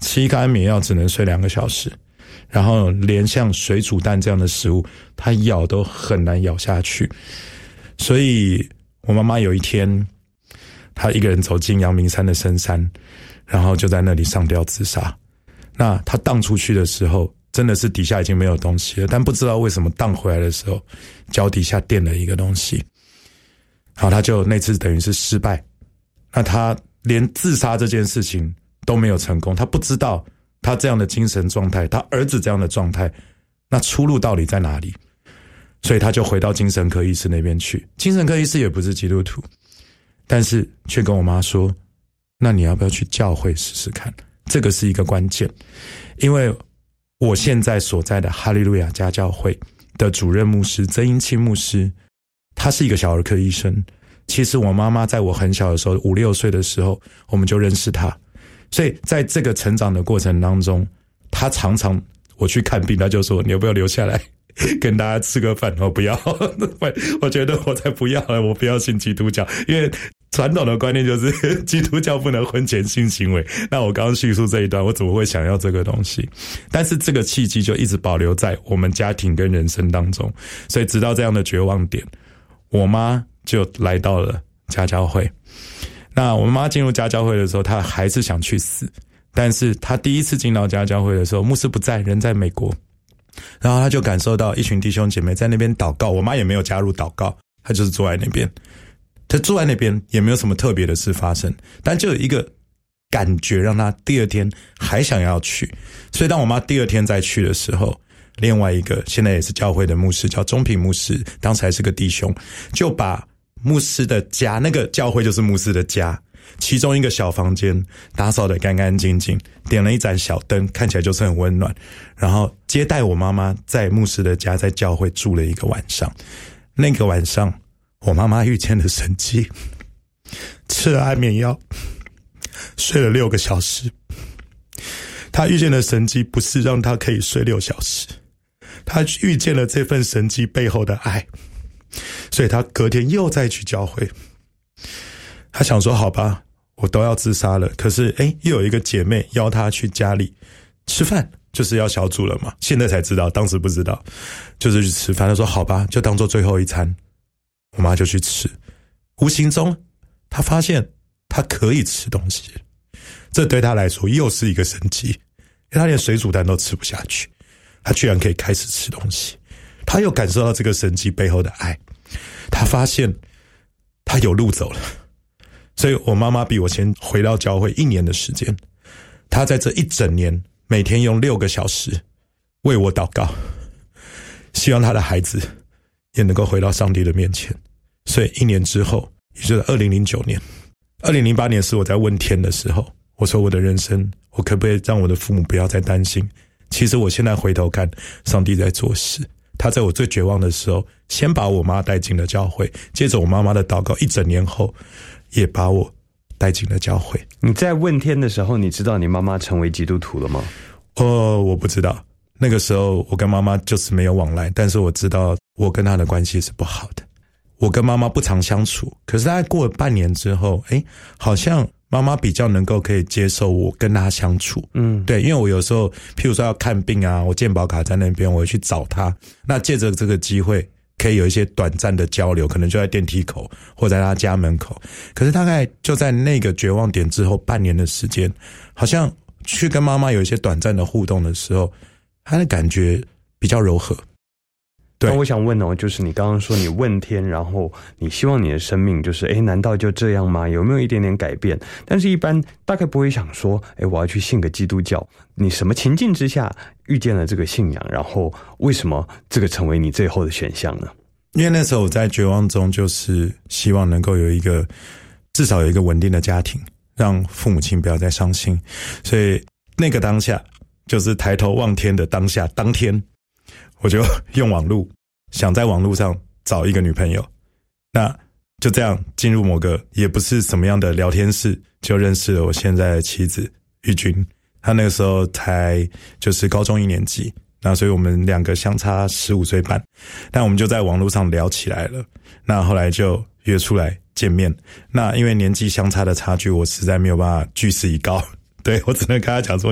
吃一个安眠药只能睡2个小时，然后连像水煮蛋这样的食物，他咬都很难咬下去。所以我妈妈有一天，她一个人走进阳明山的深山，然后就在那里上吊自杀。那她荡出去的时候，真的是底下已经没有东西了，但不知道为什么荡回来的时候，脚底下垫了一个东西。好，她就那次等于是失败。那她连自杀这件事情都没有成功，她不知道她这样的精神状态，她儿子这样的状态，那出路到底在哪里？所以她就回到精神科医师那边去。精神科医师也不是基督徒，但是却跟我妈说，那你要不要去教会试试看？这个是一个关键。因为我现在所在的哈利路亚家教会的主任牧师曾英清牧师，他是一个小儿科医生。其实我妈妈在我很小的时候，5、6岁的时候，我们就认识他。所以在这个成长的过程当中，他常常我去看病，他就说，你要不要留下来跟大家吃个饭？我不要我觉得我才不要了，我不要信基督教。因为传统的观念就是基督教不能婚前性行为，那我刚刚叙述这一段，我怎么会想要这个东西？但是这个契机就一直保留在我们家庭跟人生当中。所以直到这样的绝望点，我妈就来到了家教会。那我妈进入家教会的时候，她还是想去死，但是她第一次进到家教会的时候，牧师不在，人在美国，然后她就感受到一群弟兄姐妹在那边祷告。我妈也没有加入祷告，她就是坐在那边，她坐在那边也没有什么特别的事发生，但就有一个感觉让她第二天还想要去。所以当我妈第二天再去的时候，另外一个现在也是教会的牧师叫中平牧师，当时还是个弟兄，就把牧师的家，那个教会就是牧师的家，其中一个小房间打扫得干干净净，点了一盏小灯，看起来就是很温暖，然后接待我妈妈在牧师的家，在教会住了一个晚上。那个晚上我妈妈遇见了神迹，吃了安眠药，睡了6个小时。她遇见了神迹，不是让她可以睡6小时，她遇见了这份神迹背后的爱。所以他隔天又再去教会，他想说好吧，我都要自杀了，可是又有一个姐妹邀他去家里吃饭，就是要小组了嘛，现在才知道，当时不知道，就是去吃饭。他说好吧，就当做最后一餐。我妈就去吃，无形中他发现他可以吃东西，这对他来说又是一个神迹，因为他连水煮蛋都吃不下去，他居然可以开始吃东西。他又感受到这个神迹背后的爱，他发现他有路走了。所以我妈妈比我先回到教会1年的时间，她在这一整年每天用6个小时为我祷告，希望她的孩子也能够回到上帝的面前。所以1年之后，也就是2009年，2008年是我在问天的时候，我说我的人生，我可不可以让我的父母不要再担心？其实我现在回头看，上帝在做事。他在我最绝望的时候，先把我妈带进了教会，接着我妈妈的祷告，1整年后也把我带进了教会。 你在问天的时候，你知道你妈妈成为基督徒了吗？ 我不知道，那个时候我跟妈妈就是没有往来，但是我知道我跟她的关系是不好的。我跟妈妈不常相处，可是大概过了半年之后，好像妈妈比较能够可以接受我跟她相处。对，因为我有时候譬如说要看病啊，我健保卡在那边，我会去找她，那借着这个机会可以有一些短暂的交流，可能就在电梯口或在她家门口。可是大概就在那个绝望点之后半年的时间，好像去跟妈妈有一些短暂的互动的时候，她的感觉比较柔和。 那我想问就是你刚刚说你问天，然后你希望你的生命就是难道就这样吗？有没有一点点改变？但是一般大概不会想说我要去信个基督教。你什么情境之下遇见了这个信仰，然后为什么这个成为你最后的选项呢？ 因为那时候我在绝望中，就是希望能够有一个至少有一个稳定的家庭，让父母亲不要再伤心。所以那个当下就是抬头望天的当下，当天我就用网路想在网路上找一个女朋友，那就这样进入某个也不是什么样的聊天室，就认识了我现在的妻子玉君。她那个时候才就是高中1年级，那所以我们2个相差15岁半，但我们就在网路上聊起来了。那后来就约出来见面，那因为年纪相差的差距，我实在没有办法据实以告，对，我只能跟她讲说